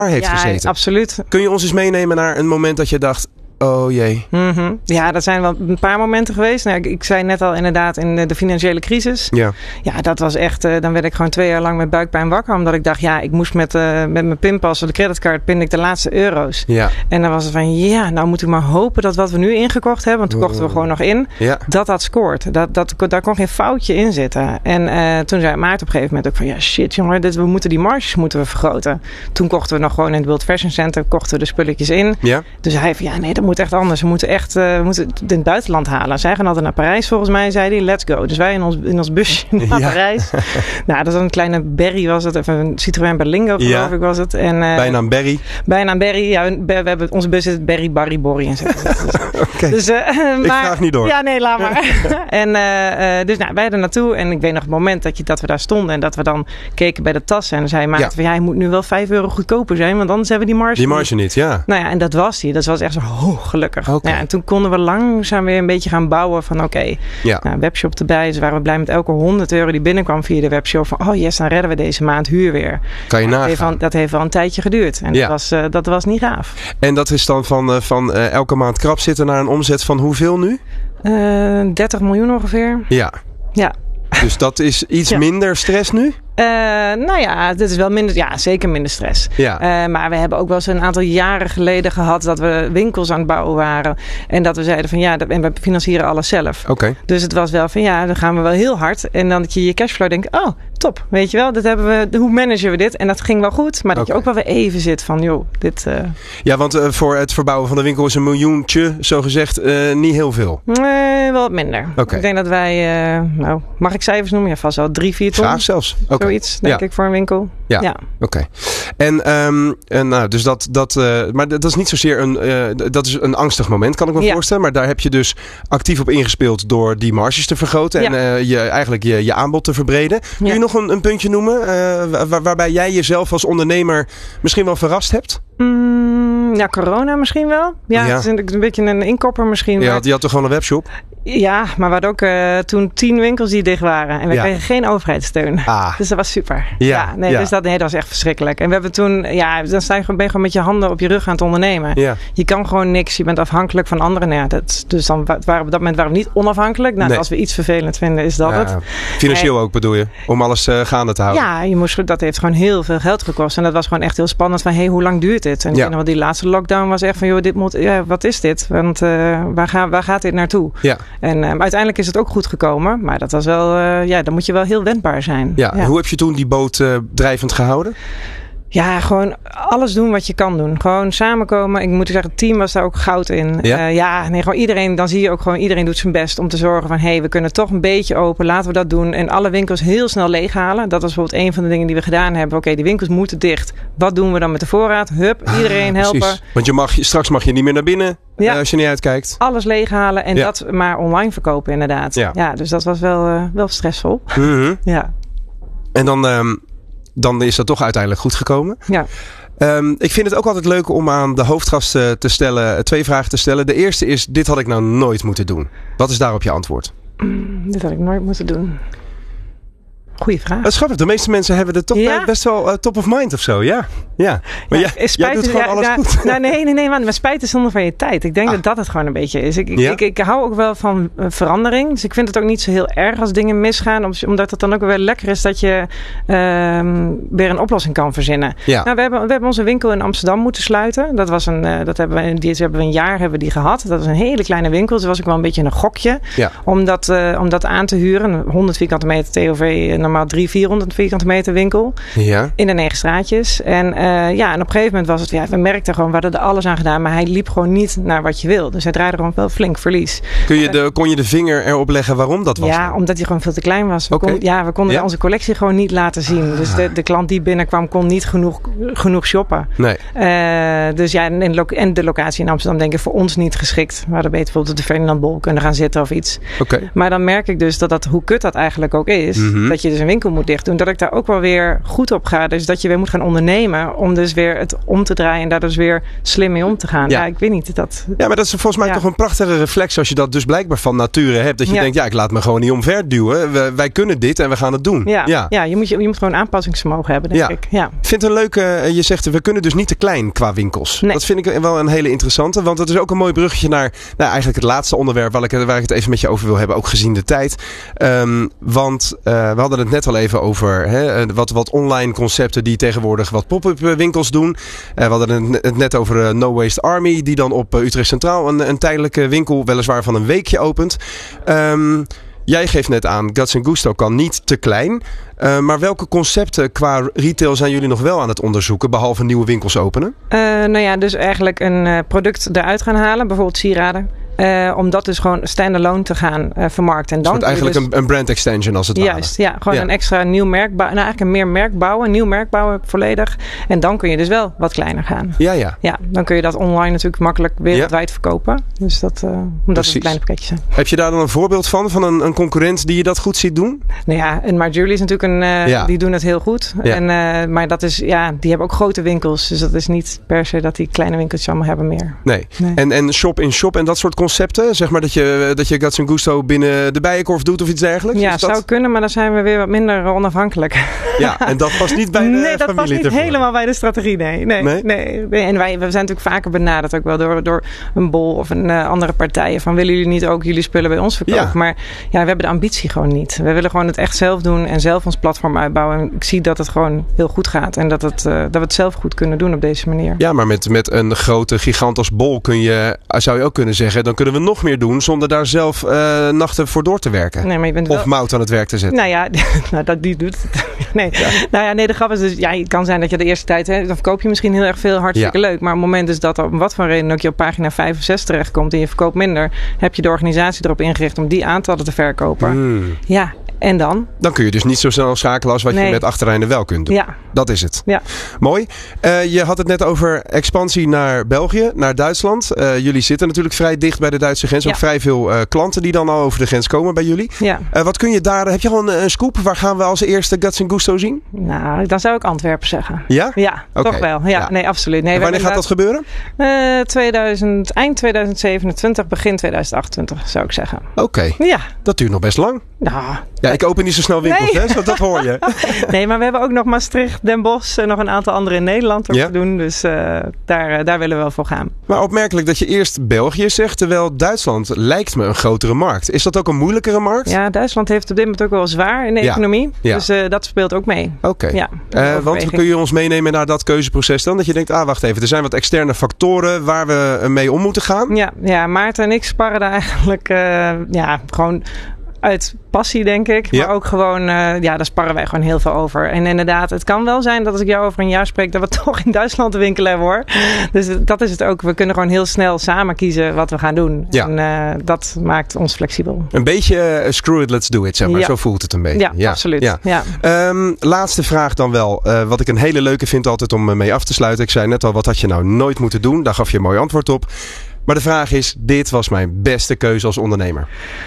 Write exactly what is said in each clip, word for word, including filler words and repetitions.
heeft ja, gezeten. Absoluut. Kun je ons eens meenemen naar een moment dat je dacht... Oh jee. Mm-hmm. Ja, dat zijn wel een paar momenten geweest. Nou, ik, ik zei net al inderdaad in de, de financiële crisis. Ja. Ja, dat was echt... Uh, dan werd ik gewoon twee jaar lang met buikpijn wakker. Omdat ik dacht, ja, ik moest met, uh, met mijn pinpas of de creditcard pinde ik de laatste euro's. Ja. En dan was het van, ja, nou moet ik maar hopen dat wat we nu ingekocht hebben, want toen kochten we gewoon nog in, ja. dat dat scoort. Dat, dat, daar kon geen foutje in zitten. En uh, toen zei Maarten op een gegeven moment ook van, ja shit jongen, dit, we moeten die marges moeten we vergroten. Toen kochten we nog gewoon in het World Fashion Center, kochten we de spulletjes in. Ja. Dus hij van, ja nee, dat moet echt anders. We moeten echt uh, we moeten het in het buitenland halen. Zij gaan altijd naar Parijs volgens mij, zei hij, let's go. Dus wij in ons, in ons busje naar ja. Parijs. Nou, dat was een kleine Berry was het, of een Citroën Berlingo geloof ja. ik was het. En, uh, bijnaam Berry. Bijnaam Berry, ja, we hebben onze bus zit Berry, Barry, Borry en zo. Okay. Dus, uh, ik maar, vraag niet door. Ja, nee, laat maar. en uh, uh, dus nou, wij er naartoe en ik weet nog het moment dat, je, dat we daar stonden en dat we dan keken bij de tassen en dan zei Maarten ja. van ja, hij moet nu wel vijf euro goedkoper zijn, want anders hebben we die marge Die marge niet, niet ja. Nou ja, en dat was hij. Dat was echt zo oh, gelukkig. Okay. Nou ja, en toen konden we langzaam weer een beetje gaan bouwen van oké, okay, ja. nou, webshop erbij. Dus waren we blij met elke honderd euro die binnenkwam via de webshop. Van oh yes, dan redden we deze maand huur weer. Kan je nou, nagaan. Dat heeft, al, dat heeft wel een tijdje geduurd. En ja. dat, was, uh, dat was niet gaaf. En dat is dan van, uh, van uh, elke maand krap zitten naar een omzet van hoeveel nu? Uh, dertig miljoen ongeveer. Ja. Ja. Dus dat is iets ja. minder stress nu? Uh, nou ja, dit is wel minder, ja, zeker minder stress. Ja. Uh, maar we hebben ook wel eens een aantal jaren geleden gehad dat we winkels aan het bouwen waren. En dat we zeiden van ja, en we financieren alles zelf. Okay. Dus het was wel van ja, dan gaan we wel heel hard. En dan dat je je cashflow denkt, oh, top. Weet je wel, dat hebben we, hoe managen we dit? En dat ging wel goed. Maar dat okay. je ook wel weer even zit van, joh, dit... Uh... Ja, want uh, voor het verbouwen van de winkel is een miljoentje, zo gezegd, uh, niet heel veel. Nee, wel wat minder. Okay. Ik denk dat wij, uh, nou, mag ik cijfers noemen? Ja, vast wel drie, vier ton. Graag zelfs. Okay. Zoiets, denk ja. ik, voor een winkel. Ja, ja. oké. Okay. En, um, en nou, dus dat, dat, uh, maar dat is niet zozeer een, uh, dat is een angstig moment, kan ik me ja. voorstellen. Maar daar heb je dus actief op ingespeeld door die marges te vergroten. Ja. En uh, je, eigenlijk je, je aanbod te verbreden. Kun je ja. nog een, een puntje noemen uh, waar, waarbij jij jezelf als ondernemer misschien wel verrast hebt? Mm, ja, corona misschien wel. Ja, ja. Het is een, een beetje een inkopper misschien. Ja, maar... die had toch gewoon een webshop? Ja, maar we hadden ook uh, toen tien winkels die dicht waren. En we ja. kregen geen overheidssteun. Ah. Dus dat was super. Ja, ja, nee, ja. Dus dat, nee, dat was echt verschrikkelijk. En we hebben toen, ja, dan sta je gewoon, ben je gewoon met je handen op je rug aan het ondernemen. Ja. Je kan gewoon niks. Je bent afhankelijk van anderen. Nou ja, dat, dus dan waren, op dat moment waren we niet onafhankelijk. Nou, nee. Als we iets vervelend vinden, is dat ja, het. Financieel en, ook bedoel je? Om alles uh, gaande te houden? Ja, je moest, dat heeft gewoon heel veel geld gekost. En dat was gewoon echt heel spannend van, hé, hey, hoe lang duurt dit? En ja. die laatste lockdown was echt van, joh, dit moet, ja, wat is dit? Want uh, waar, ga, waar gaat dit naartoe? Ja. En uh, uiteindelijk is het ook goed gekomen. Maar dat was wel, uh, ja, dan moet je wel heel wendbaar zijn. Ja, ja. Hoe heb je toen die boot uh, drijvend gehouden? Ja, gewoon alles doen wat je kan doen. Gewoon samenkomen. Ik moet zeggen, het team was daar ook goud in. Ja, uh, ja nee, gewoon iedereen. Dan zie je ook gewoon, iedereen doet zijn best om te zorgen van, hé, hey, we kunnen toch een beetje open. Laten we dat doen. En alle winkels heel snel leeghalen. Dat was bijvoorbeeld een van de dingen die we gedaan hebben. Oké, okay, die winkels moeten dicht. Wat doen we dan met de voorraad? Hup, iedereen helpen. Precies. Want je mag, straks mag je niet meer naar binnen. Ja. Uh, als je niet uitkijkt. Alles leeghalen en ja. dat maar online verkopen inderdaad. Ja, ja dus dat was wel, uh, wel stressvol. Mm-hmm. Ja. En dan... Um, Dan is dat toch uiteindelijk goed gekomen. Ja. Um, ik vind het ook altijd leuk om aan de hoofdgast uh, te stellen, twee vragen te stellen. De eerste is, dit had ik nou nooit moeten doen. Wat is daarop je antwoord? Mm, dit had ik nooit moeten doen. Goeie vraag. Dat is grappig. De meeste mensen hebben het toch ja? best wel uh, top of mind of zo. Ja, ja. Maar ja, jij, jij doet gewoon ja, alles ja, goed. Nou, nee, nee, nee. Maar, maar spijt is zonde van je tijd. Ik denk ah. dat dat het gewoon een beetje is. Ik, ja? ik, ik, ik hou ook wel van uh, verandering. Dus ik vind het ook niet zo heel erg als dingen misgaan. Omdat het dan ook weer lekker is dat je uh, weer een oplossing kan verzinnen. Ja. Nou, we, hebben, we hebben onze winkel in Amsterdam moeten sluiten. Dat was een, uh, dat hebben we, die hebben we een jaar hebben we die gehad. Dat was een hele kleine winkel. Dus was ook wel een beetje een gokje. Ja. Om, dat, uh, om dat aan te huren. honderd vierkante meter T O V, normaal drie, vierhonderd vierkante meter winkel. Ja. In de negen straatjes. En uh, ja, en op een gegeven moment was het, ja, we merkten gewoon, we hadden er alles aan gedaan, maar hij liep gewoon niet naar wat je wil. Dus hij draaide gewoon wel flink verlies. Kun je de, kon je de vinger erop leggen waarom dat was? Ja, dan? omdat hij gewoon veel te klein was. We okay. kon, ja, we konden ja? onze collectie gewoon niet laten zien. Dus de, de klant die binnenkwam kon niet genoeg, genoeg shoppen. Nee. Uh, dus ja, en, lo- en de locatie in Amsterdam denk ik voor ons niet geschikt. We hadden beter bijvoorbeeld op de Ferdinand Bol kunnen gaan zitten of iets. Okay. Maar dan merk ik dus dat, dat hoe kut dat eigenlijk ook is, mm-hmm. dat je dus een winkel moet dicht doen, dat ik daar ook wel weer goed op ga. Dus dat je weer moet gaan ondernemen om dus weer het om te draaien en daar dus weer slim mee om te gaan. Ja, ja ik weet niet. Dat, ja, maar dat is volgens mij ja. toch een prachtige reflex als je dat dus blijkbaar van nature hebt. Dat je ja. denkt, ja, ik laat me gewoon niet omverduwen. We, wij kunnen dit en we gaan het doen. Ja, ja. ja je, moet, je, je moet gewoon aanpassingsvermogen hebben, denk ja. ik. Ja. Ik vind het een leuke, je zegt, we kunnen dus niet te klein qua winkels. Nee. Dat vind ik wel een hele interessante, want dat is ook een mooi bruggetje naar nou, eigenlijk het laatste onderwerp waar ik, waar ik het even met je over wil hebben, ook gezien de tijd. Um, want uh, we hadden het net al even over hè, wat, wat online concepten die tegenwoordig wat pop-up winkels doen. Uh, we hadden het net over uh, No Waste Army, die dan op uh, Utrecht Centraal een, een tijdelijke winkel, weliswaar van een weekje opent. Um, Jij geeft net aan, Guts and Gusto kan niet te klein. Uh, maar welke concepten qua retail zijn jullie nog wel aan het onderzoeken, behalve nieuwe winkels openen? Uh, nou ja, dus eigenlijk een uh, product eruit gaan halen, bijvoorbeeld sieraden. Uh, om dat dus gewoon standalone te gaan uh, vermarkten. En dan het eigenlijk dus een, een brand extension als het ware. Juist, ja. Gewoon ja. een extra nieuw merk bouwen. Nou, eigenlijk een meer merk bouwen. Een nieuw merk bouwen volledig. En dan kun je dus wel wat kleiner gaan. Ja, ja. Ja, dan kun je dat online natuurlijk makkelijk wereldwijd ja. verkopen. Dus dat, uh, omdat het kleine pakketjes zijn. Heb je daar dan een voorbeeld van? Van een, een concurrent die je dat goed ziet doen? Nou ja, en Marjorie is natuurlijk een... Uh, ja. Die doen het heel goed. Ja. En, uh, maar dat is, ja, die hebben ook grote winkels. Dus dat is niet per se dat die kleine winkeltjes allemaal hebben meer. Nee. nee. En, en shop-in-shop en dat soort concepten? Zeg maar dat je, dat je Guts and Gusto binnen de Bijenkorf doet of iets dergelijks? Ja, dat zou kunnen, maar dan zijn we weer wat minder onafhankelijk. Ja, en dat past niet bij de nee, familie. Nee, dat past niet ervoor. helemaal bij de strategie, nee. Nee, nee? nee. nee. En wij we zijn natuurlijk vaker benaderd ook wel door, door een Bol of een uh, andere partijen. Van willen jullie niet ook jullie spullen bij ons verkopen? Ja. Maar ja, we hebben de ambitie gewoon niet. We willen gewoon het echt zelf doen en zelf ons platform uitbouwen. En ik zie dat het gewoon heel goed gaat en dat, het, uh, dat we het zelf goed kunnen doen op deze manier. Ja, maar met, met een grote gigant als Bol kun je, zou je ook kunnen zeggen, dan kunnen we nog meer doen zonder daar zelf uh, nachten voor door te werken. Nee, maar je bent of wel... mout aan het werk te zetten. Nou ja, nou, dat die doet het. Nee. Ja. Nou ja, nee, de grap is dus, ja, het kan zijn dat je de eerste tijd, hè, dan verkoop je misschien heel erg veel, hartstikke ja. leuk. Maar op het moment is dat er om wat voor reden ook je op pagina vijf of zes terechtkomt en je verkoopt minder, heb je de organisatie erop ingericht om die aantallen te verkopen. Mm. Ja. En dan? Dan kun je dus niet zo snel schakelen als wat nee. je met Achterijnen wel kunt doen. Ja. Dat is het. Ja. Mooi. Uh, je had het net over expansie naar België, naar Duitsland. Uh, jullie zitten natuurlijk vrij dicht bij de Duitse grens. Ja. Ook vrij veel uh, klanten die dan al over de grens komen bij jullie. Ja. Uh, wat kun je daar... Heb je al een, een scoop? Waar gaan we als eerste Guts and Gusto zien? Nou, dan zou ik Antwerpen zeggen. Ja? Ja, okay. Toch wel. Ja, ja. Nee, absoluut. Nee, en wanneer gaat dat gebeuren? Uh, tweeduizend, eind tweeduizend zevenentwintig, begin tweeduizend achtentwintig zou ik zeggen. Oké. Okay. Ja. Dat duurt nog best lang. Nou... Ja, ik open niet zo snel winkels, nee. hè? Zo, dat hoor je. Nee, maar we hebben ook nog Maastricht, Den Bosch en nog een aantal andere in Nederland om ja. te doen. Dus uh, daar, uh, daar willen we wel voor gaan. Maar opmerkelijk dat je eerst België zegt, terwijl Duitsland lijkt me een grotere markt. Is dat ook een moeilijkere markt? Ja, Duitsland heeft op dit moment ook wel zwaar in de ja. economie. Ja. Dus uh, dat speelt ook mee. Oké. Okay. Ja, uh, want kun je ons meenemen naar dat keuzeproces dan? Dat je denkt, ah wacht even, er zijn wat externe factoren waar we mee om moeten gaan. Ja, ja Maarten en ik sparren daar eigenlijk uh, ja, gewoon... uit passie, denk ik. Ja. Maar ook gewoon, uh, ja, daar sparren wij gewoon heel veel over. En inderdaad, het kan wel zijn dat als ik jou over een jaar spreek, dat we toch in Duitsland te winkelen hebben, hoor. Dus dat is het ook. We kunnen gewoon heel snel samen kiezen wat we gaan doen. Ja. En uh, dat maakt ons flexibel. Een beetje uh, screw it, let's do it, zeg maar. Ja. Zo voelt het een beetje. Ja, ja. absoluut. Ja. Ja. Um, laatste vraag dan wel. Uh, wat ik een hele leuke vind altijd om mee af te sluiten. Ik zei net al, wat had je nou nooit moeten doen? Daar gaf je een mooi antwoord op. Maar de vraag is, dit was mijn beste keuze als ondernemer.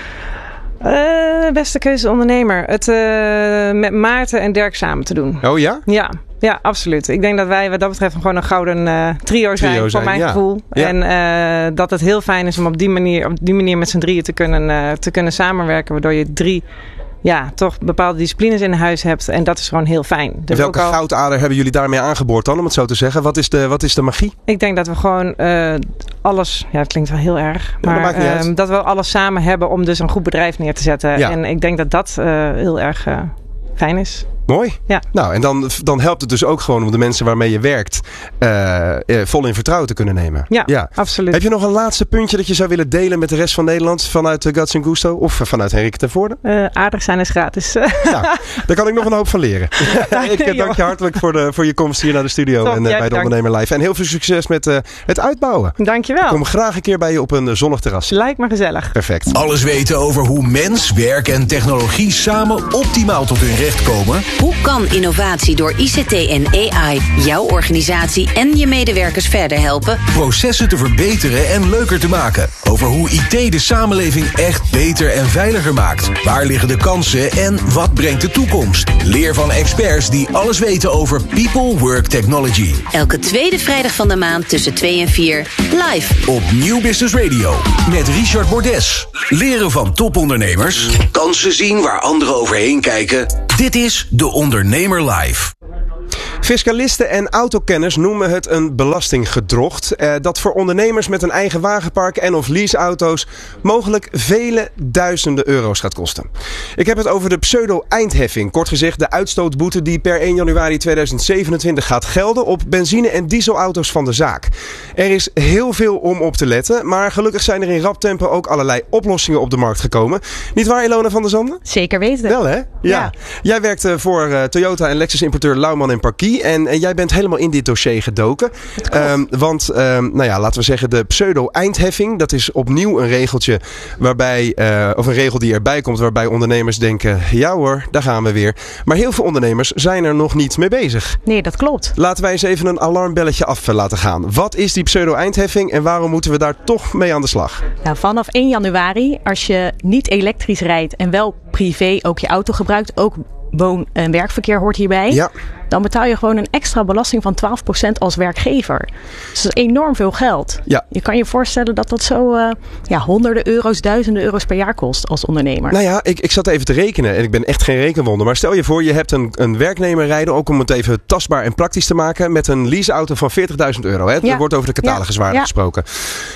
Uh, beste keuze ondernemer. Het uh, met Maarten en Dirk samen te doen. Oh ja? Ja, ja, absoluut. Ik denk dat wij wat dat betreft gewoon een gouden uh, trio zijn, trio zijn, voor mijn ja. gevoel. Ja. En uh, dat het heel fijn is om op die manier, op die manier met z'n drieën te kunnen, uh, te kunnen samenwerken. Waardoor je drie... ja, toch bepaalde disciplines in huis hebt. En dat is gewoon heel fijn. Dus welke al... goudader hebben jullie daarmee aangeboord dan, om het zo te zeggen? Wat is de, wat is de magie? Ik denk dat we gewoon uh, alles... Ja, dat klinkt wel heel erg. Maar ja, dat, uh, dat we alles samen hebben om dus een goed bedrijf neer te zetten. Ja. En ik denk dat dat uh, heel erg uh, fijn is. Mooi. Ja. Nou, en dan, dan helpt het dus ook gewoon om de mensen waarmee je werkt uh, uh, vol in vertrouwen te kunnen nemen. Ja, ja, absoluut. Heb je nog een laatste puntje dat je zou willen delen met de rest van Nederland vanuit uh, Guts and Gusto of uh, vanuit Henrike ten Voorde? Uh, aardig zijn is gratis. Nou, daar kan ik nog een hoop van leren. Ik uh, dank je hartelijk voor, de, voor je komst hier naar de studio Top, en uh, bij de dank. Ondernemer Live. En heel veel succes met uh, het uitbouwen. Dank je wel. Ik kom graag een keer bij je op een uh, zonnig terras. Lijkt me gezellig. Perfect. Alles weten over hoe mens, werk en technologie samen optimaal tot hun recht komen? Hoe kan innovatie door I C T en A I jouw organisatie en je medewerkers verder helpen? Processen te verbeteren en leuker te maken. Over hoe I T de samenleving echt beter en veiliger maakt. Waar liggen de kansen en wat brengt de toekomst? Leer van experts die alles weten over People Work Technology. Elke tweede vrijdag van de maand tussen twee en vier live op Nieuw Business Radio met Richard Bordes. Leren van topondernemers. Kansen zien waar anderen overheen kijken. Dit is De Ondernemer Live. Fiscalisten en autokenners noemen het een belastinggedrocht eh, dat voor ondernemers met een eigen wagenpark en of leaseauto's mogelijk vele duizenden euro's gaat kosten. Ik heb het over de pseudo-eindheffing, kort gezegd de uitstootboete die per één januari tweeduizend zevenentwintig gaat gelden op benzine- en dieselauto's van de zaak. Er is heel veel om op te letten, maar gelukkig zijn er in rap tempo ook allerlei oplossingen op de markt gekomen. Niet waar, Ilona van der Zanden? Zeker weten. Wel hè? Ja. ja. Jij werkte voor uh, Toyota en Lexus importeur Lauwman en Parkie. En, en jij bent helemaal in dit dossier gedoken. Um, want, um, nou ja, laten we zeggen, de pseudo-eindheffing, dat is opnieuw een regeltje waarbij, uh, of een regel die erbij komt waarbij ondernemers denken, ja hoor, daar gaan we weer. Maar heel veel ondernemers zijn er nog niet mee bezig. Nee, dat klopt. Laten wij eens even een alarmbelletje af laten gaan. Wat is die pseudo-eindheffing en waarom moeten we daar toch mee aan de slag? Nou, vanaf één januari, als je niet elektrisch rijdt en wel privé ook je auto gebruikt, ook woon- en werkverkeer hoort hierbij. Ja. Dan betaal je gewoon een extra belasting van twaalf procent als werkgever. Dus dat is enorm veel geld. Ja. Je kan je voorstellen dat dat zo uh, ja, honderden euro's, duizenden euro's per jaar kost als ondernemer. Nou ja, ik, ik zat even te rekenen en ik ben echt geen rekenwonder. Maar stel je voor, je hebt een, een werknemer rijden, ook om het even tastbaar en praktisch te maken, met een leaseauto van veertigduizend euro. Hè? Ja. Er wordt over de cataloguswaarde ja. gesproken.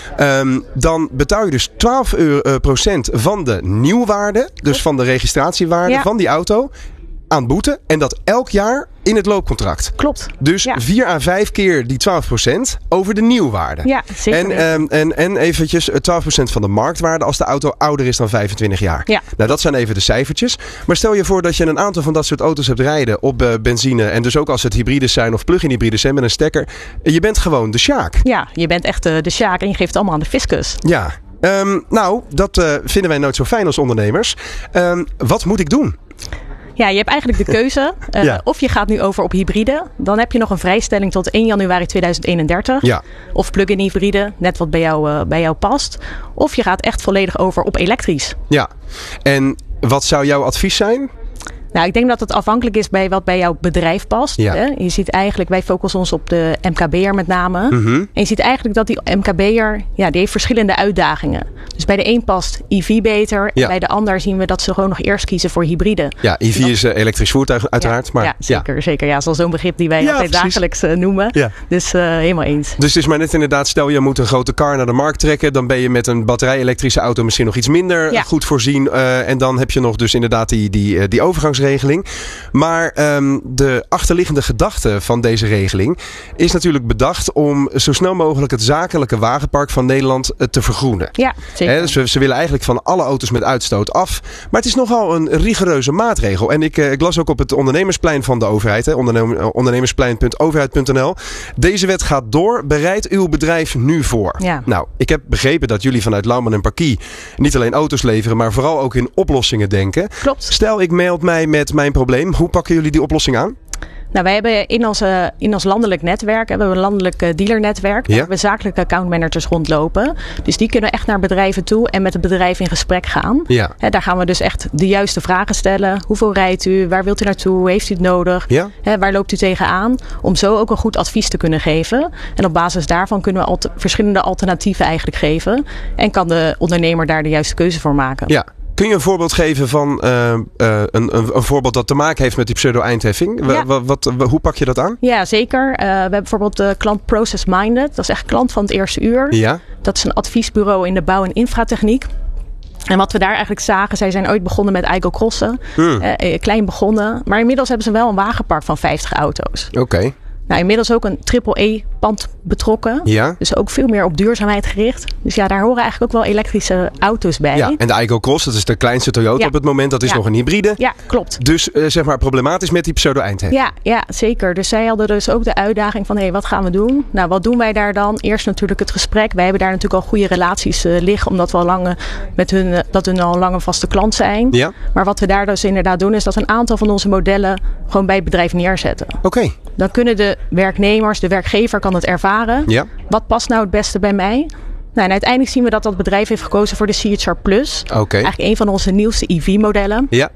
Um, dan betaal je dus twaalf procent van de nieuwwaarde, dus van de registratiewaarde ja. van die auto, aan boete. En dat elk jaar in het loopcontract. Klopt. Dus ja. vier à vijf keer die twaalf procent over de nieuwwaarde. Ja, zeker. En, um, en, en eventjes twaalf procent van de marktwaarde als de auto ouder is dan vijfentwintig jaar. Ja. Nou, dat zijn even de cijfertjes. Maar stel je voor dat je een aantal van dat soort auto's hebt rijden op uh, benzine. En dus ook als het hybrides zijn of plug-in hybrides zijn met een stekker. Je bent gewoon de sjaak. Ja, je bent echt uh, de sjaak en je geeft het allemaal aan de fiscus. Ja. Um, nou, dat uh, vinden wij nooit zo fijn als ondernemers. Um, wat moet ik doen? Ja, je hebt eigenlijk de keuze. Uh, ja. Of je gaat nu over op hybride. Dan heb je nog een vrijstelling tot één januari tweeduizend eenendertig. Ja. Of plug-in hybride, net wat bij jou, uh, bij jou past. Of je gaat echt volledig over op elektrisch. Ja, en wat zou jouw advies zijn? Nou, ik denk dat het afhankelijk is bij wat bij jouw bedrijf past. Ja. Hè? Je ziet eigenlijk, wij focussen ons op de M K B'er met name. Mm-hmm. En je ziet eigenlijk dat die M K B'er, ja, die heeft verschillende uitdagingen. Dus bij de een past E V beter. Ja. En bij de ander zien we dat ze gewoon nog eerst kiezen voor hybride. Ja, E V dat is uh, elektrisch voertuig uiteraard. Ja, maar, ja zeker. Ja. zeker. Ja, dat is al zo'n begrip die wij ja, altijd precies. dagelijks uh, noemen. Ja. Dus uh, helemaal eens. Dus het is maar net inderdaad, stel je moet een grote car naar de markt trekken. Dan ben je met een batterij-elektrische auto misschien nog iets minder ja. goed voorzien. Uh, en dan heb je nog dus inderdaad die, die, uh, die overgangsregeling. Maar um, de achterliggende gedachte van deze regeling is natuurlijk bedacht om zo snel mogelijk het zakelijke wagenpark van Nederland uh, te vergroenen. Ja, zeker. He, dus ze, ze willen eigenlijk van alle auto's met uitstoot af. Maar het is nogal een rigoureuze maatregel. En ik, uh, ik las ook op het ondernemersplein van de overheid, hè, ondernem, ondernemersplein punt overheid punt n l. Deze wet gaat door. Bereid uw bedrijf nu voor. Ja. Nou, ik heb begrepen dat jullie vanuit Lauwman en Parkie niet alleen auto's leveren, maar vooral ook in oplossingen denken. Klopt. Stel, ik mailt mij met mijn probleem. Hoe pakken jullie die oplossing aan? Nou, wij hebben in, onze, in ons landelijk netwerk, hebben we een landelijk uh, dealernetwerk. Daar ja. hebben we zakelijke accountmanagers rondlopen. Dus die kunnen echt naar bedrijven toe en met het bedrijf in gesprek gaan. Ja. He, daar gaan we dus echt de juiste vragen stellen. Hoeveel rijdt u? Waar wilt u naartoe? Heeft u het nodig? Ja. He, waar loopt u tegenaan? Om zo ook een goed advies te kunnen geven. En op basis daarvan kunnen we alt- verschillende alternatieven eigenlijk geven. En kan de ondernemer daar de juiste keuze voor maken. Ja. Kun je een voorbeeld geven van uh, uh, een, een, een voorbeeld dat te maken heeft met die pseudo-eindheffing? Ja. Wat, wat, wat, hoe pak je dat aan? Ja, zeker. Uh, we hebben bijvoorbeeld de klant Process Minded. Dat is echt klant van het eerste uur. Ja. Dat is een adviesbureau in de bouw- en infratechniek. En wat we daar eigenlijk zagen, zij zijn ooit begonnen met Eikel Crossen. Hmm. Uh, klein begonnen. Maar inmiddels hebben ze wel een wagenpark van vijftig auto's. Oké. Okay. Nou, inmiddels ook een triple E pand betrokken. Ja. Dus ook veel meer op duurzaamheid gericht. Dus ja, daar horen eigenlijk ook wel elektrische auto's bij. Ja, en de Aygo Cross, dat is de kleinste Toyota ja. op het moment. Dat is ja. nog een hybride. Ja, klopt. Dus uh, zeg maar problematisch met die pseudo-Eindhoven. Ja, ja, zeker. Dus zij hadden dus ook de uitdaging van, hé, hey, wat gaan we doen? Nou, wat doen wij daar dan? Eerst natuurlijk het gesprek. Wij hebben daar natuurlijk al goede relaties uh, liggen, omdat we al lang met hun, uh, dat hun al lang een vaste klant zijn. Ja. Maar wat we daar dus inderdaad doen, is dat we een aantal van onze modellen gewoon bij het bedrijf neerzetten. Oké. Okay. Dan kunnen de werknemers, de werkgever kan het ervaren. Ja. Wat past nou het beste bij mij? Nou, en uiteindelijk zien we dat dat bedrijf heeft gekozen voor de C H R Plus. Okay. Eigenlijk een van onze nieuwste E V-modellen. Ja.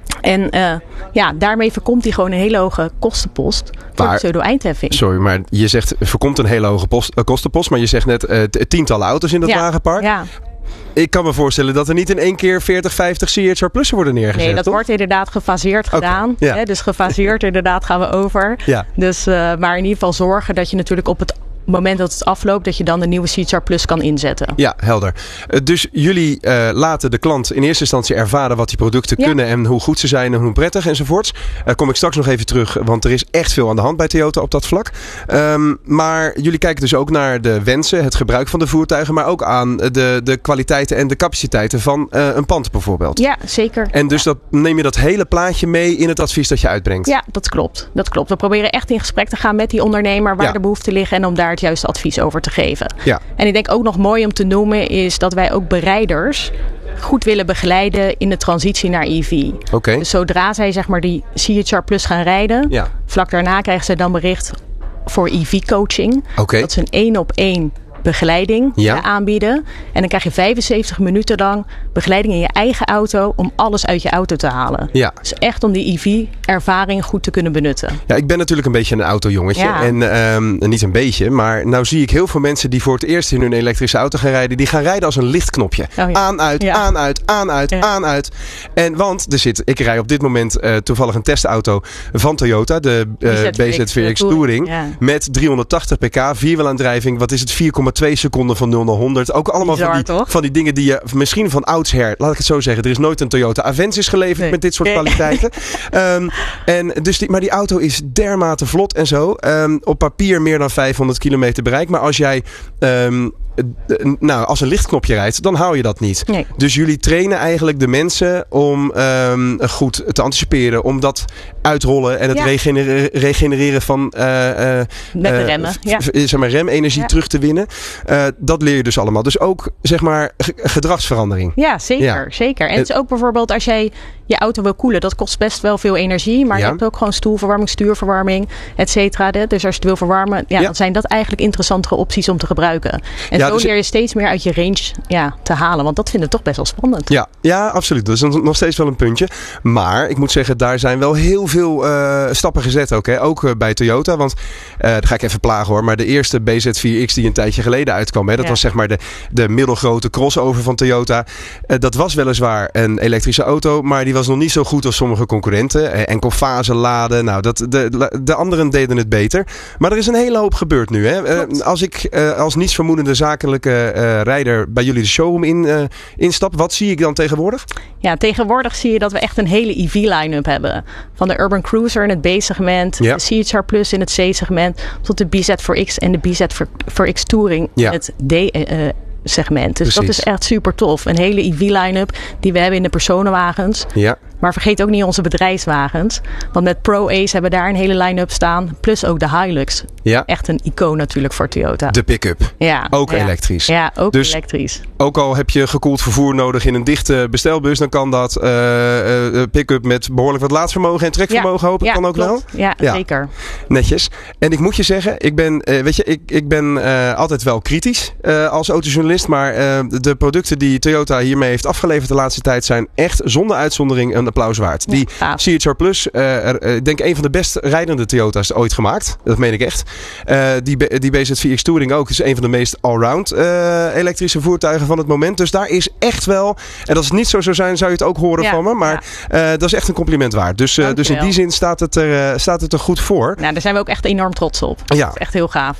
En uh, ja, daarmee voorkomt hij gewoon een hele hoge kostenpost voor maar, de pseudo-eindheffing. Sorry, maar je zegt voorkomt een hele hoge post, uh, kostenpost, maar je zegt net uh, tientallen auto's in dat ja. wagenpark. Ja. Ik kan me voorstellen dat er niet in één keer veertig, vijftig C H R Plussen worden neergezet. Nee, dat toch? wordt inderdaad gefaseerd gedaan. Okay, ja. Hè, dus gefaseerd inderdaad gaan we over. Ja. Dus, uh, maar in ieder geval zorgen dat je natuurlijk op het moment dat het afloopt, dat je dan de nieuwe C H R Plus kan inzetten. Ja, helder. Uh, dus jullie uh, laten de klant in eerste instantie ervaren wat die producten ja. kunnen en hoe goed ze zijn en hoe prettig enzovoorts. Daar uh, kom ik straks nog even terug, want er is echt veel aan de hand bij Toyota op dat vlak. Um, maar jullie kijken dus ook naar de wensen, het gebruik van de voertuigen, maar ook aan de, de kwaliteiten en de capaciteiten van uh, een pand bijvoorbeeld. Ja, zeker. En dus ja. dat, neem je dat hele plaatje mee in het advies dat je uitbrengt? Ja, dat klopt. Dat klopt. We proberen echt in gesprek te gaan met die ondernemer waar ja. de behoeften liggen en om daar het juiste advies over te geven. Ja. En ik denk ook nog mooi om te noemen is dat wij ook bereiders goed willen begeleiden in de transitie naar E V. Okay. Dus zodra zij zeg maar die C H R Plus gaan rijden, ja. vlak daarna krijgen ze dan bericht voor E V-coaching. Okay. Dat is een één op één begeleiding ja. aanbieden. En dan krijg je vijfenzeventig minuten lang begeleiding in je eigen auto om alles uit je auto te halen. Ja. Dus echt om die E V-ervaring goed te kunnen benutten. Ja, ik ben natuurlijk een beetje een autojongetje. Ja. En um, niet een beetje, maar nou zie ik heel veel mensen die voor het eerst in hun elektrische auto gaan rijden. Die gaan rijden als een lichtknopje. Oh, ja. Aan, uit, ja. aan, uit, aan, uit, ja. aan, uit. En want er zit, ik rij op dit moment uh, toevallig een testauto van Toyota. De uh, B Z vier X Touring. Ja. Met driehonderdtachtig pk, vierwielaandrijving. Wat is het? vier komma twee seconden van nul naar honderd. Ook allemaal Bizar, van, die, van die dingen die je misschien van oudsher, laat ik het zo zeggen. Er is nooit een Toyota Avensis geleverd nee. met dit soort nee. kwaliteiten. um, en dus die, maar die auto is dermate vlot en zo. Um, op papier meer dan vijfhonderd kilometer bereik. Maar als jij um, nou, als een lichtknopje rijdt, dan hou je dat niet. Nee. Dus jullie trainen eigenlijk de mensen om um, goed te anticiperen, om dat uitrollen en het ja. regenereren, regenereren van uh, uh, met de remmen, uh, ja. zeg maar remenergie ja. terug te winnen. Uh, dat leer je dus allemaal. Dus ook zeg maar gedragsverandering. Ja, zeker, ja. zeker. En het is ook bijvoorbeeld als jij je auto wil koelen, dat kost best wel veel energie, maar ja. je hebt ook gewoon stoelverwarming, stuurverwarming, et cetera. Dus als je het wil verwarmen, ja, ja. dan zijn dat eigenlijk interessantere opties om te gebruiken. En ja, zo dus leer je steeds meer uit je range ja, te halen, want dat vinden we toch best wel spannend. Ja, ja, absoluut. Dat is nog steeds wel een puntje. Maar ik moet zeggen, daar zijn wel heel veel uh, stappen gezet ook. Hè? Ook uh, bij Toyota, want uh, daar ga ik even plagen hoor, maar de eerste B Z vier X die een tijdje geleden uitkwam, hè, dat ja. was zeg maar de, de middelgrote crossover van Toyota. Uh, dat was weliswaar een elektrische auto, maar die was nog niet zo goed als sommige concurrenten. Uh, enkel fase laden, nou, dat, de, de anderen deden het beter. Maar er is een hele hoop gebeurd nu. Hè? Uh, als ik uh, als nietsvermoedende zakelijke uh, rijder bij jullie de showroom in, uh, instap, wat zie ik dan tegenwoordig? Ja, tegenwoordig zie je dat we echt een hele E V-line-up hebben. Van de Urban Cruiser in het B-segment, ja. de C H R Plus in het C-segment, tot de B Z vier X en de B Z vier X Touring ja. in het D uh, segment. Dus Precies. dat is echt super tof. Een hele E V-line-up die we hebben in de personenwagens. Ja. Maar vergeet ook niet onze bedrijfswagens. Want met Pro Ace hebben we daar een hele line-up staan. Plus ook de Hilux. Ja. Echt een icoon natuurlijk voor Toyota. De pick-up. Ja. Ook ja. elektrisch. Ja, ook dus elektrisch. Ook al heb je gekoeld vervoer nodig in een dichte bestelbus, dan kan dat uh, uh, pick-up met behoorlijk wat laadvermogen en trekvermogen ja. hoop ik ja, kan ook klopt. wel. Ja, ja, zeker. Netjes. En ik moet je zeggen, ik ben, uh, weet je, ik, ik ben uh, altijd wel kritisch uh, als autojournalist, maar uh, de producten die Toyota hiermee heeft afgeleverd de laatste tijd zijn echt zonder uitzondering een applaus waard. Die ja, C H R Plus, uh, er, uh, ik denk een van de best rijdende Toyota's ooit gemaakt. Dat meen ik echt. Uh, die, die B Z vier X Touring ook is een van de meest allround uh, elektrische voertuigen van het moment. Dus daar is echt wel, en als het niet zo zou zijn, zou je het ook horen ja, van me. Maar ja. uh, dat is echt een compliment waard. Dus, uh, dus in die zin staat het, er, uh, staat het er goed voor. Nou, daar zijn we ook echt enorm trots op. Ja. Dat is echt heel gaaf. Ja.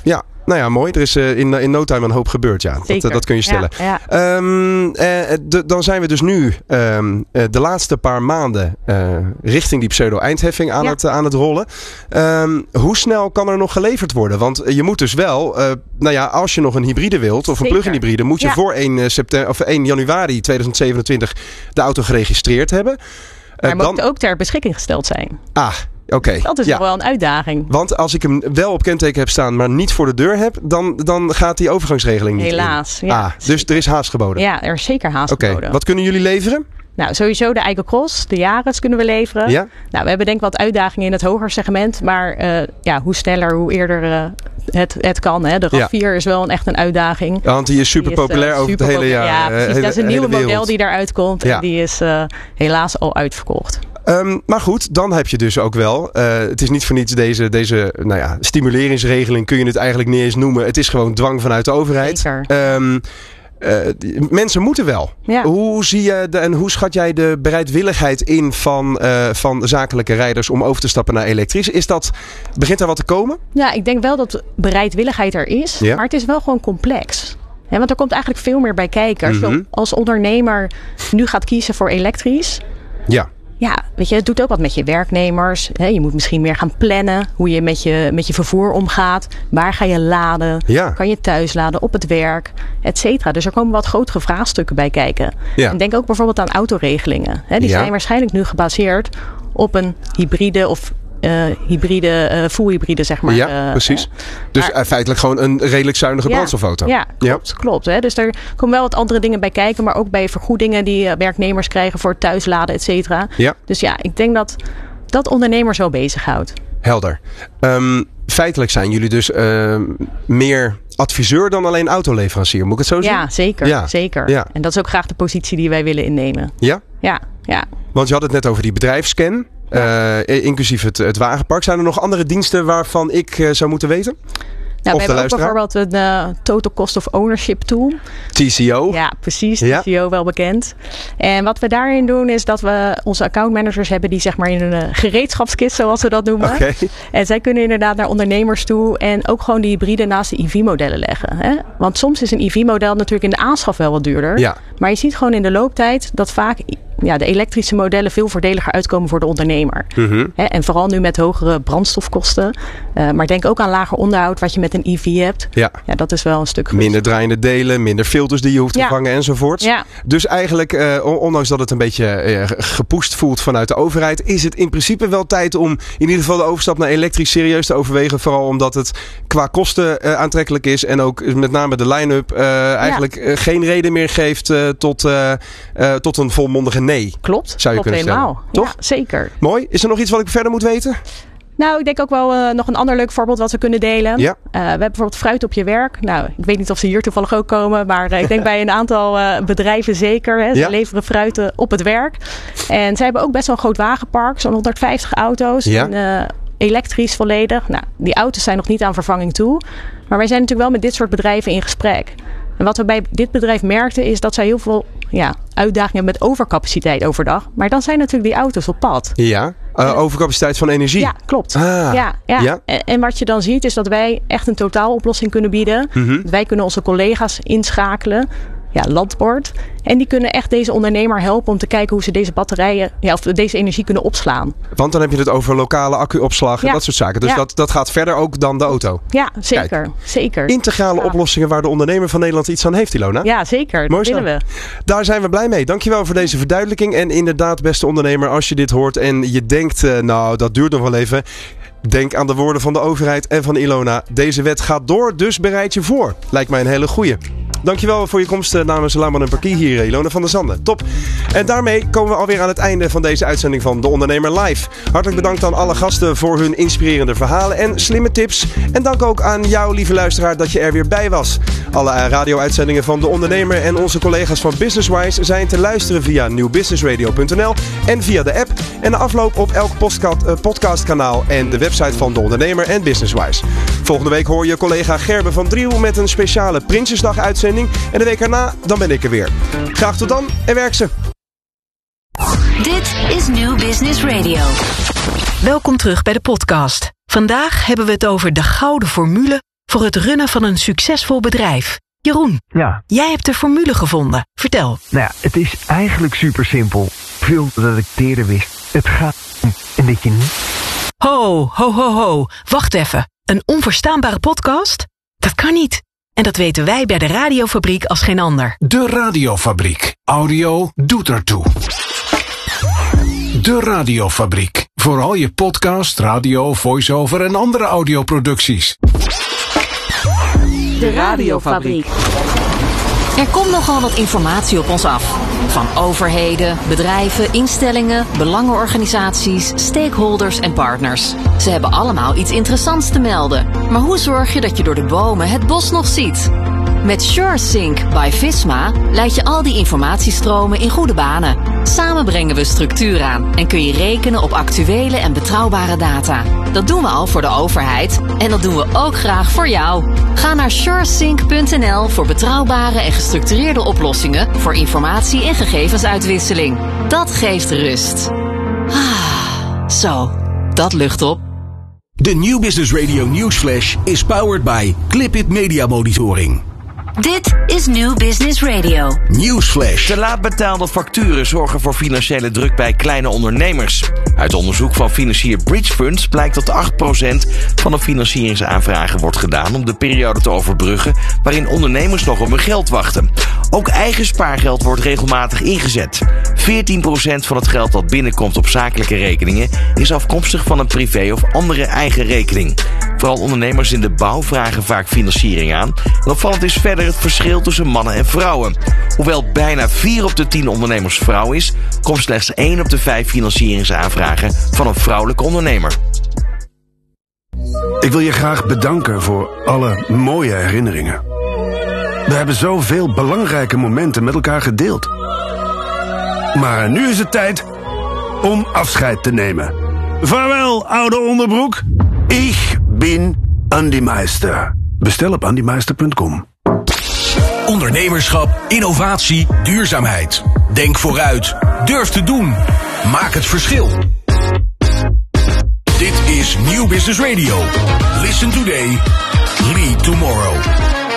Nou ja, mooi. Er is uh, in, in no time een hoop gebeurd. Ja, dat, uh, dat kun je stellen. Ja, ja. Um, uh, de, dan zijn we dus nu um, uh, de laatste paar maanden uh, richting die pseudo-eindheffing aan, ja. het, uh, aan het rollen. Um, hoe snel kan er nog geleverd worden? Want je moet dus wel, uh, nou ja, als je nog een hybride wilt of een plug-in hybride, moet je ja. voor één, september, of één januari tweeduizend zevenentwintig de auto geregistreerd hebben. Maar uh, moet dan ook ter beschikking gesteld zijn. Ah, oké. Okay. Dat is ja. nog wel een uitdaging. Want als ik hem wel op kenteken heb staan, maar niet voor de deur heb, dan, dan gaat die overgangsregeling niet Helaas, in. ja. Ah, dus er is haast geboden. Ja, er is zeker haast okay. geboden. Wat kunnen jullie leveren? Nou, sowieso de Aygo Cross, de Yaris kunnen we leveren. Ja? Nou, we hebben denk ik wat uitdagingen in het hoger segment. Maar uh, ja, hoe sneller, hoe eerder uh, het, het kan. Hè. De RAV vier ja. is wel een, echt een uitdaging. Want die is super die is, populair uh, over super het hele jaar. Ja, precies. Hele, dat is een nieuwe model die daaruit komt. Ja. En die is uh, helaas al uitverkocht. Um, maar goed, dan heb je dus ook wel, uh, het is niet voor niets deze, deze nou ja, stimuleringsregeling kun je het eigenlijk niet eens noemen. Het is gewoon dwang vanuit de overheid. Zeker. Um, Uh, die, mensen moeten wel. Ja. Hoe zie je de, en hoe schat jij de bereidwilligheid in van, uh, van zakelijke rijders om over te stappen naar elektrisch? Is dat, begint daar wat te komen? Ja, ik denk wel dat bereidwilligheid er is. Ja. Maar het is wel gewoon complex. Ja, want er komt eigenlijk veel meer bij kijken. Als mm-hmm. je als ondernemer nu gaat kiezen voor elektrisch. Ja. Ja, weet je, het doet ook wat met je werknemers. He, je moet misschien meer gaan plannen hoe je met je, met je vervoer omgaat. Waar ga je laden? Ja. Kan je thuis laden, op het werk, et cetera. Dus er komen wat grotere vraagstukken bij kijken. Ja. En denk ook bijvoorbeeld aan autoregelingen. He, die ja. zijn waarschijnlijk nu gebaseerd op een hybride of Uh, hybride, uh, full hybride, zeg maar. Ja, uh, precies. Uh, dus maar, uh, feitelijk gewoon een redelijk zuinige ja, brandstofauto. Ja, klopt. Ja. klopt hè. Dus er komen wel wat andere dingen bij kijken. Maar ook bij vergoedingen die uh, werknemers krijgen voor thuisladen, et cetera. Ja. Dus ja, ik denk dat dat ondernemers wel bezighoudt. Helder. Um, feitelijk zijn jullie dus uh, meer adviseur dan alleen autoleverancier. Moet ik het zo zeggen? Ja, zeker. Ja. zeker. Ja. En dat is ook graag de positie die wij willen innemen. Ja? Ja, ja. Want je had het net over die bedrijfsscan. Ja. Uh, inclusief het, het wagenpark. Zijn er nog andere diensten waarvan ik uh, zou moeten weten? Nou, we hebben ook bijvoorbeeld een uh, Total Cost of Ownership tool. T C O. Ja, precies. T C O, ja. wel bekend. En wat we daarin doen is dat we onze accountmanagers hebben die zeg maar in een uh, gereedschapskist, zoals we dat noemen. Okay. En zij kunnen inderdaad naar ondernemers toe en ook gewoon die hybride naast de E V-modellen leggen. Hè? Want soms is een E V-model natuurlijk in de aanschaf wel wat duurder. Ja. Maar je ziet gewoon in de looptijd dat vaak ja, de elektrische modellen veel voordeliger uitkomen voor de ondernemer. Mm-hmm. Hè? En vooral nu met hogere brandstofkosten. Uh, maar denk ook aan lager onderhoud wat je met een E V hebt. Ja. Ja, dat is wel een stuk gunstig. Minder draaiende delen, minder filters die je hoeft te ja. vervangen enzovoort. Ja. Dus eigenlijk, uh, ondanks dat het een beetje uh, gepusht voelt vanuit de overheid, is het in principe wel tijd om in ieder geval de overstap naar elektrisch serieus te overwegen. Vooral omdat het qua kosten uh, aantrekkelijk is en ook met name de line-up uh, eigenlijk ja. uh, geen reden meer geeft uh, tot, uh, uh, tot een volmondige nee. Klopt, zou je klopt kunnen helemaal. Stellen. Toch? Ja, zeker. Mooi. Is er nog iets wat ik verder moet weten? Nou, ik denk ook wel uh, nog een ander leuk voorbeeld wat we kunnen delen. Ja. Uh, we hebben bijvoorbeeld fruit op je werk. Nou, ik weet niet of ze hier toevallig ook komen. Maar uh, ik denk bij een aantal uh, bedrijven zeker. Hè. Ze ja. leveren fruiten op het werk. En zij hebben ook best wel een groot wagenpark. Zo'n honderdvijftig auto's. Ja. En, uh, elektrisch volledig. Nou, die auto's zijn nog niet aan vervanging toe. Maar wij zijn natuurlijk wel met dit soort bedrijven in gesprek. En wat we bij dit bedrijf merkten is dat zij heel veel ja, uitdagingen hebben met overcapaciteit overdag. Maar dan zijn natuurlijk die auto's op pad. Ja, uh, overcapaciteit van energie. Ja, klopt. Ah, ja, ja. ja. En, en wat je dan ziet is dat wij echt een totaaloplossing kunnen bieden. Mm-hmm. Wij kunnen onze collega's inschakelen. Ja, Landbord. En die kunnen echt deze ondernemer helpen om te kijken hoe ze deze batterijen, ja, of deze energie kunnen opslaan. Want dan heb je het over lokale accuopslag en ja. dat soort zaken. Dus ja. dat, dat gaat verder ook dan de auto. Ja, zeker. Kijk, zeker. Integrale ja. oplossingen waar de ondernemer van Nederland iets aan heeft, Ilona. Ja, zeker. Mooi dat willen we. Daar zijn we blij mee. Dankjewel voor deze verduidelijking. En inderdaad, beste ondernemer, als je dit hoort en je denkt, uh, nou, dat duurt nog wel even. Denk aan de woorden van de overheid en van Ilona. Deze wet gaat door, dus bereid je voor. Lijkt mij een hele goeie. Dankjewel voor je komst namens Laman en Parkie hier, Ilona van der Zanden. Top. En daarmee komen we alweer aan het einde van deze uitzending van De Ondernemer Live. Hartelijk bedankt aan alle gasten voor hun inspirerende verhalen en slimme tips. En dank ook aan jou, lieve luisteraar, dat je er weer bij was. Alle radio-uitzendingen van De Ondernemer en onze collega's van Businesswise zijn te luisteren via nieuw business radio punt n l en via de app. En de afloop op elk podcastkanaal en de website van De Ondernemer en Businesswise. Volgende week hoor je collega Gerben van Driel met een speciale Prinsjesdag-uitzending. En de week erna, dan ben ik er weer. Graag tot dan en werk ze. Dit is New Business Radio. Welkom terug bij de podcast. Vandaag hebben we het over de gouden formule voor het runnen van een succesvol bedrijf. Jeroen, ja. Jij hebt de formule gevonden. Vertel. Nou ja, het is eigenlijk super simpel. Veel dat ik eerder wist. Het gaat om een beetje niet. Ho, ho, ho, ho. Wacht even. Een onverstaanbare podcast? Dat kan niet. En dat weten wij bij de Radiofabriek als geen ander. De Radiofabriek. Audio doet ertoe. De Radiofabriek. Voor al je podcast, radio, voice-over en andere audioproducties. De Radiofabriek. Er komt nogal wat informatie op ons af. Van overheden, bedrijven, instellingen, belangenorganisaties, stakeholders en partners. Ze hebben allemaal iets interessants te melden. Maar hoe zorg je dat je door de bomen het bos nog ziet? Met SureSync by Visma leid je al die informatiestromen in goede banen. Samen brengen we structuur aan en kun je rekenen op actuele en betrouwbare data. Dat doen we al voor de overheid en dat doen we ook graag voor jou. Ga naar suresync punt n l voor betrouwbare en gestructureerde oplossingen voor informatie- en gegevensuitwisseling. Dat geeft rust. Ah, zo, dat lucht op. De Nieuw Business Radio Newsflash is powered by Clipit Media Monitoring. Dit is New Business Radio. Newsflash. Te laat betaalde facturen zorgen voor financiële druk bij kleine ondernemers. Uit onderzoek van financier Bridge Funds blijkt dat acht procent van de financieringsaanvragen wordt gedaan om de periode te overbruggen waarin ondernemers nog op hun geld wachten. Ook eigen spaargeld wordt regelmatig ingezet. veertien procent van het geld dat binnenkomt op zakelijke rekeningen is afkomstig van een privé of andere eigen rekening. Vooral ondernemers in de bouw vragen vaak financiering aan. En opvallend is verder het verschil tussen mannen en vrouwen. Hoewel bijna vier op de tien ondernemers vrouw is, komt slechts één op de vijf financieringsaanvragen van een vrouwelijke ondernemer. Ik wil je graag bedanken voor alle mooie herinneringen. We hebben zoveel belangrijke momenten met elkaar gedeeld. Maar nu is het tijd om afscheid te nemen. Vaarwel, oude onderbroek. Ik ben Andy Meister. Bestel op andy meister punt com. Ondernemerschap, innovatie, duurzaamheid. Denk vooruit. Durf te doen. Maak het verschil. Dit is Nieuw Business Radio. Listen today. Lead tomorrow.